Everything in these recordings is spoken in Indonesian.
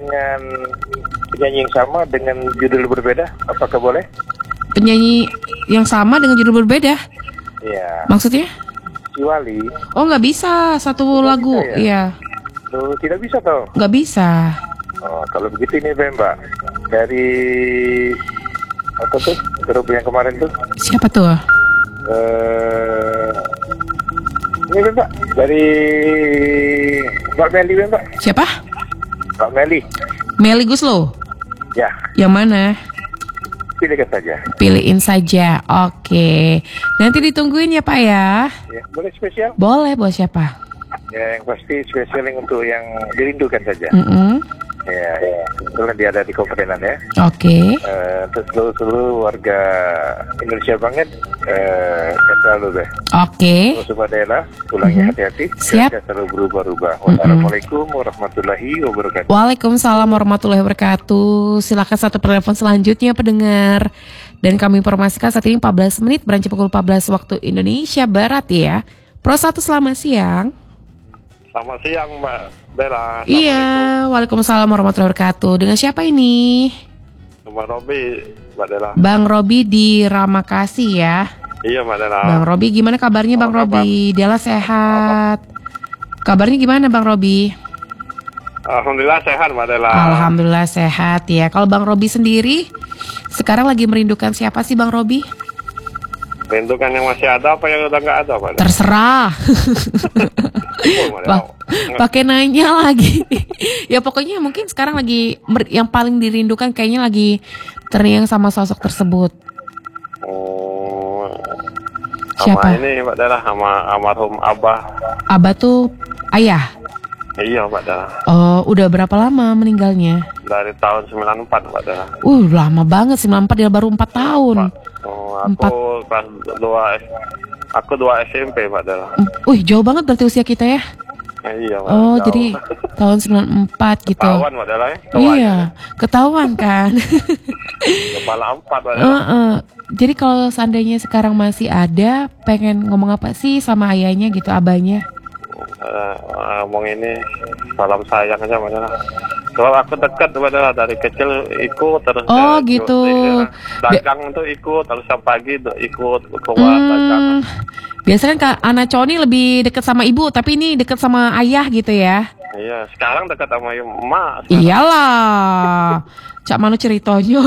dengan penyanyi yang sama dengan judul berbeda, apakah boleh? Penyanyi yang sama dengan judul berbeda? Iya. Maksudnya? Si Wali. Oh, nggak bisa satu lagu, bisa, ya? iya. Tuh, tidak bisa toh? Nggak bisa. Oh, kalau begitu ini Mbak, dari apa tuh grup yang kemarin tuh? Siapa tuh? Ini Mbak, dari Mbak Meli Mbak. Siapa? Mbak Meli. Melly Guslo. Ya, Yang mana? pilihkan saja. Pilihin saja. Oke. Nanti ditungguin ya Pak ya. Ya, boleh spesial? Boleh, buat siapa? Ya, yang pasti spesial yang untuk yang dirindukan saja. Ya, kebetulan dia ada di Kopatenan ya. Oke. Untuk seluruh warga Indonesia banget, sehat selalu deh. Oke. Semua daerah, pulangnya hati-hati. Siap. Jangan selalu berubah-ubah. Wassalamualaikum warahmatullahi wabarakatuh. Waalaikumsalam warahmatullahi wabarakatuh. Silakan satu telepon selanjutnya pendengar. Dan kami informasikan saat ini 14 menit beranjak pukul 14 waktu Indonesia Barat ya. Pro 1 selamat siang. Selamat siang Mbak Bella. Iya, waalaikumsalam warahmatullahi wabarakatuh. Dengan siapa ini? Mbak Robi, Mbak Dela. Bang Robi di Ramakasi ya. Iya Mbak Dela. Bang Robi gimana kabarnya Bang Robi? Dela sehat. Kabarnya gimana Bang Robi? Alhamdulillah sehat Mbak Dela. Alhamdulillah sehat ya. Kalau Bang Robi sendiri sekarang lagi merindukan siapa sih Bang Robi? Bentukan yang masih ada apa yang udah nggak ada Mbak Dela? Terserah. Pakai nanya lagi. Ya pokoknya mungkin sekarang lagi yang paling dirindukan kayaknya lagi terngiang sama sosok tersebut. Oh, siapa? Sama ini Mbak Dela, sama almarhum Abah. Abah tuh ayah. Iya Mbak Dela. Oh, udah berapa lama meninggalnya? Dari tahun 94 Mbak Dela. Lama banget 94, dia baru 4 tahun. Oh, aku kelas 2 aku 2 SMP Mbak Dela. Jauh banget berarti usia kita ya. Iya Mbak. Oh, jauh. Jadi tahun 94 gitu. Ketahuan Mbak Dela ya? Iya, ketahuan kan. Kepala 4 Mbak Dela. Jadi kalau seandainya sekarang masih ada, pengen ngomong apa sih sama ayahnya gitu, abahnya? Ngomong ini salam sayang aja Mbak Dela. Kalau aku dekat Mbak Dela, dari kecil ikut terus. Oh gitu. Dagang tuh ikut, terus siang pagi ikut keluar dagang. Biasanya kan anak cowok ini lebih dekat sama ibu, tapi ini dekat sama ayah gitu ya? Iya, sekarang dekat sama emak. Iyalah. Cak mana ceritanya?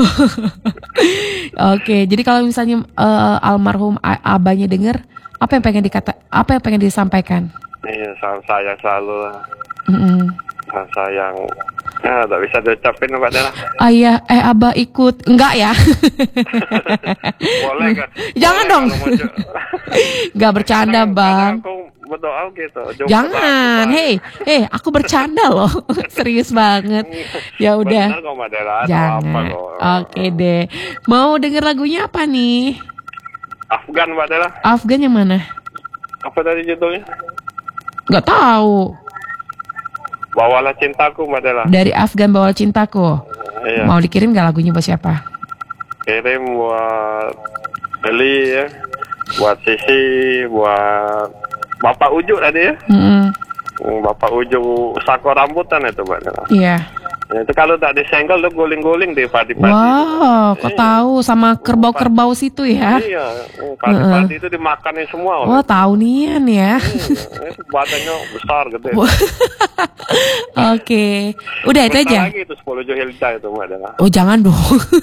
Oke, jadi kalau misalnya almarhum abahnya denger, apa yang pengen disampaikan? Iya, salam sayang selalu lah. Salam sayang. Ya, tak bisa diucapin Mbak Dela. Ayah, abah ikut. Enggak ya? Boleh kan? Jangan boleh, dong. Enggak bercanda bang. Aku berdoa gitu. Jangan. Hei, aku bercanda loh. Serius banget. Ya udah. Benar kok Mbak Dela. Jangan. Oke deh. Mau denger lagunya apa nih? Afgan Mbak Dela. Afgan yang mana? Apa tadi judulnya? Nggak tahu. Bawalah cintaku Mbak Dela. Dari Afgan, Bawalah Cintaku. Iya. Mau dikirim gak lagunya buat siapa? Kirim buat Beli ya, buat Sisi, buat Bapak Uju tadi ya. Bapak Uju Sako Rambutan itu Mbak Dela. Iya. Ya, itu kalau tak disenggol tuh guling-guling di padi-padi. Wow, kok tahu sama kerbau-kerbau situ ya? Iya, padi-padi itu dimakanin semua. Wah, tahu nian ya. Badannya besar gitu. Oke, udah itu aja. Lagi itu 10 Johilda itu Mbak Dela. Oh, jangan dong.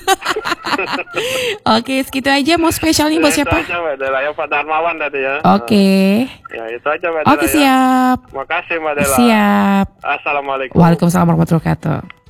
Oke, segitu aja. Mau spesialnya buat siapa? Itu aja Mbak Dela, yang Pak Darmawan tadi ya. Oke. Ya, itu aja Mbak Dela. Oke, siap. Makasih Mbak Dela. Siap. Assalamualaikum. Waalaikumsalam warahmatullahi wabarakatuh.